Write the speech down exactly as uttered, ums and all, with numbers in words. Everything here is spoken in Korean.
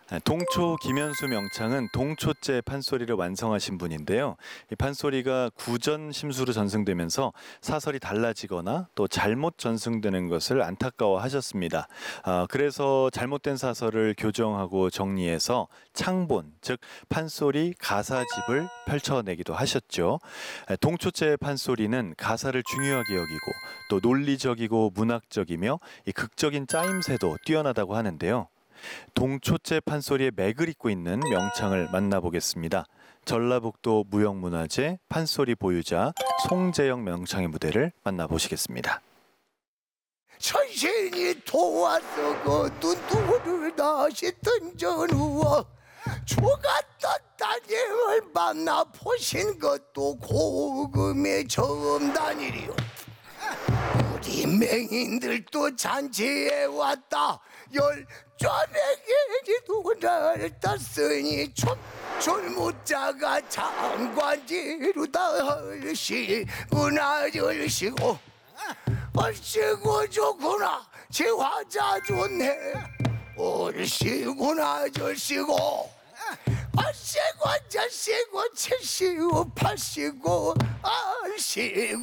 동초 김현수 명창은 동초째 판소리를 완성하신 분인데요. 이 판소리가 구전 심수로 전승되면서 사설이 달라지거나 또 잘못 전승되는 것을 안타까워하셨습니다. 아, 그래서 잘못된 사설을 교정하고 정리해서 창본, 즉 판소리 가사집을 펼쳐내기도 하셨죠. 동초째 판소리는 가사를 중요하게 여기고 또 논리적이고 문학적이며 이 극적인 짜임새도 뛰어나다고 하는데요. 동초째 판소리의 맥을 잇고 있는 명창을 만나보겠습니다. 전라북도 무형문화재 판소리 보유자 송재영 명창의 무대를 만나보시겠습니다. 천신이 도와서 그 눈두를 다시 던져누워 죽었던 따님을 만나 보신 것도 고금의 처음 단일이요. 우리 맹인들도 잔치에 왔다. 열조백이지도 날 땄으니 좀 졸무자가 장관지루다 얼씨구나 얼씨고 얼씨구 좋구나 제 화자 좋네 얼씨구나 얼씨고 얼씨구 절씨구 칠씨구 팔씨구 얼씨구